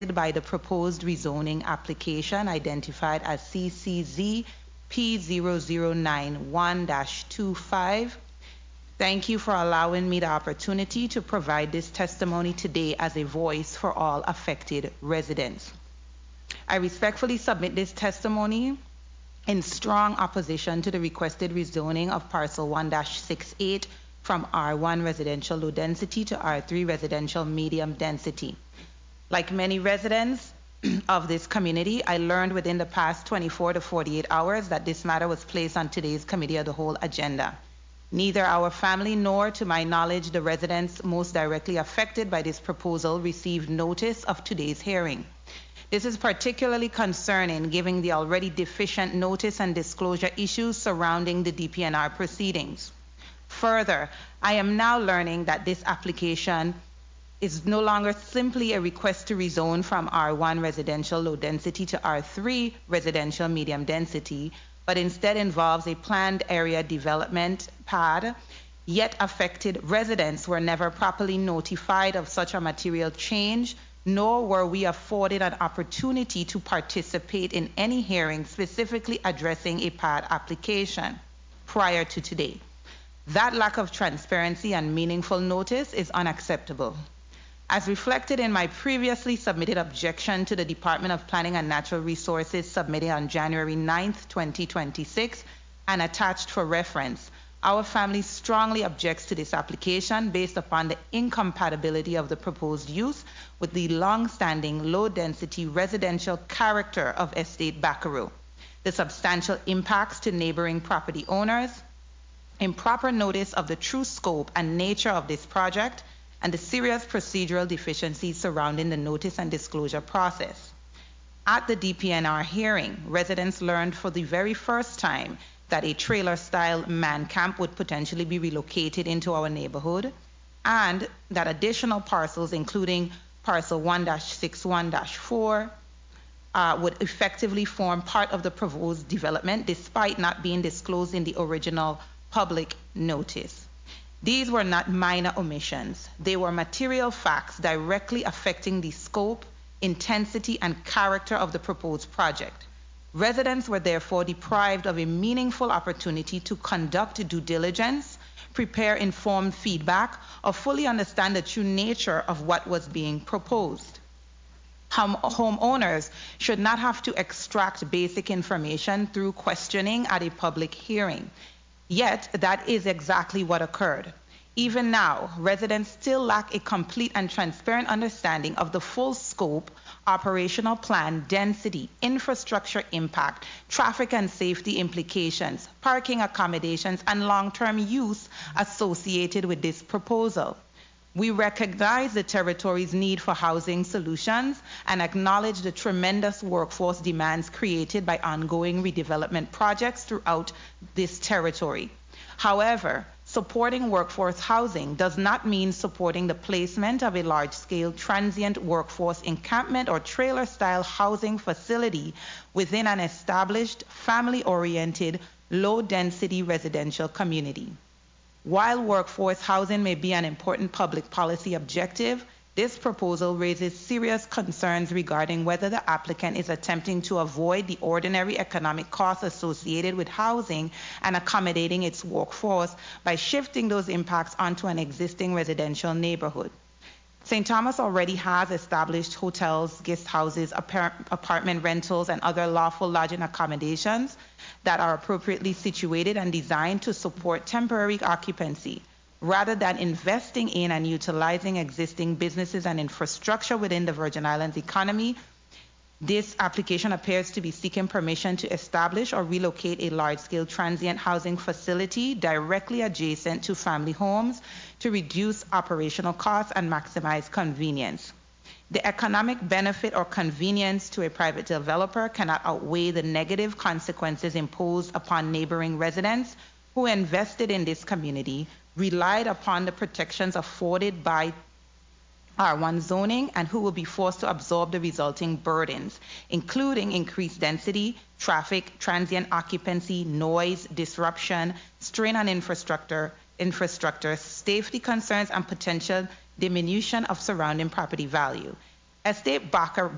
by the proposed rezoning application identified as CCZ P0091-25. Thank you for allowing me the opportunity to provide this testimony today as a voice for all affected residents. I respectfully submit this testimony in strong opposition to the requested rezoning of parcel 1-68 from R1 residential low density to R3 residential medium density. Like many residents of this community, I learned within the past 24 to 48 hours that this matter was placed on today's Committee of the Whole agenda. Neither our family nor, to my knowledge, the residents most directly affected by this proposal received notice of today's hearing. This is particularly concerning given the already deficient notice and disclosure issues surrounding the DPNR proceedings. Further, I am now learning that this application is no longer simply a request to rezone from R1 residential low density to R3 residential medium density, but instead involves a planned area development PAD, yet affected residents were never properly notified of such a material change, nor were we afforded an opportunity to participate in any hearing specifically addressing a PAD application prior to today. That lack of transparency and meaningful notice is unacceptable. As reflected in my previously submitted objection to the Department of Planning and Natural Resources submitted on January 9th, 2026, and attached for reference, our family strongly objects to this application based upon the incompatibility of the proposed use with the long-standing low-density residential character of Estate Baccarou, the substantial impacts to neighboring property owners, improper notice of the true scope and nature of this project, and the serious procedural deficiencies surrounding the notice and disclosure process. At the DPNR hearing, residents learned for the very first time that a trailer-style man camp would potentially be relocated into our neighborhood, and that additional parcels, including parcel 1-61-4, would effectively form part of the proposed development despite not being disclosed in the original public notice. These were not minor omissions. They were material facts directly affecting the scope, intensity, and character of the proposed project. Residents were therefore deprived of a meaningful opportunity to conduct due diligence, prepare informed feedback, or fully understand the true nature of what was being proposed. Homeowners should not have to extract basic information through questioning at a public hearing. Yet, that is exactly what occurred. Even now, residents still lack a complete and transparent understanding of the full scope, operational plan, density, infrastructure impact, traffic and safety implications, parking accommodations, and long-term use associated with this proposal. We recognize the territory's need for housing solutions and acknowledge the tremendous workforce demands created by ongoing redevelopment projects throughout this territory. However, supporting workforce housing does not mean supporting the placement of a large-scale transient workforce encampment or trailer-style housing facility within an established, family-oriented, low-density residential community. While workforce housing may be an important public policy objective, this proposal raises serious concerns regarding whether the applicant is attempting to avoid the ordinary economic costs associated with housing and accommodating its workforce by shifting those impacts onto an existing residential neighborhood. St. Thomas already has established hotels, guest houses, apartment rentals, and other lawful lodging accommodations that are appropriately situated and designed to support temporary occupancy. Rather than investing in and utilizing existing businesses and infrastructure within the Virgin Islands economy, this application appears to be seeking permission to establish or relocate a large-scale transient housing facility directly adjacent to family homes to reduce operational costs and maximize convenience. The economic benefit or convenience to a private developer cannot outweigh the negative consequences imposed upon neighboring residents who invested in this community, relied upon the protections afforded by R1 zoning, and who will be forced to absorb the resulting burdens, including increased density, traffic, transient occupancy, noise, disruption, strain on infrastructure, safety concerns, and potential diminution of surrounding property value. Estate Baccarou